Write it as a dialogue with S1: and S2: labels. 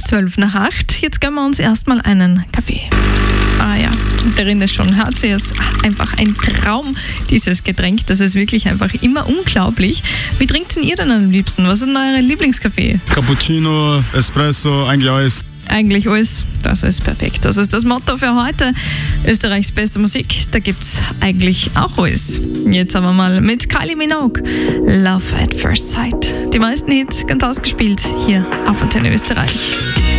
S1: 7:12. Jetzt gönnen wir uns erstmal einen Kaffee. Ah ja, darin ist schon HC ist einfach ein Traum, dieses Getränk. Das ist wirklich einfach immer unglaublich. Wie trinkt denn ihr denn am liebsten? Was ist denn eure Lieblingskaffee?
S2: Cappuccino, Espresso, eigentlich alles.
S1: Eigentlich alles. Das ist perfekt. Das ist das Motto für heute. Österreichs beste Musik, da gibt's eigentlich auch alles. Jetzt haben wir mal mit Kylie Minogue Love at First Sight. Die meisten Hits ganz ausgespielt hier auf Antenne Österreich.